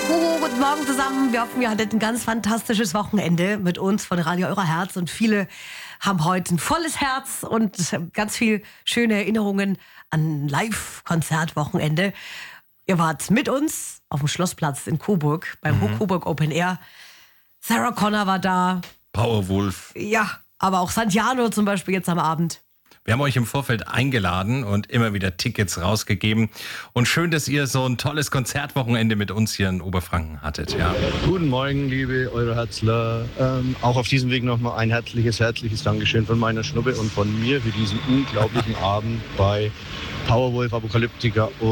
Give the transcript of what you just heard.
Guten Morgen zusammen. Wir hoffen, ihr hattet ein ganz fantastisches Wochenende mit uns von Radio Euer Herz. Und viele haben heute ein volles Herz und ganz viel schöne Erinnerungen an ein Live-Konzertwochenende. Ihr wart mit uns auf dem Schlossplatz in Coburg, beim Coburg Open Air. Sarah Connor war da. Powerwolf. Ja, aber auch Santiano zum Beispiel jetzt am Abend. Wir haben euch im Vorfeld eingeladen und immer wieder Tickets rausgegeben. Und schön, dass ihr so ein tolles Konzertwochenende mit uns hier in Oberfranken hattet. Ja. Guten Morgen, liebe Euroherzler. Auch auf diesem Weg nochmal ein herzliches Dankeschön von meiner Schnuppe und von mir für diesen unglaublichen Abend bei Powerwolf, Apokalyptika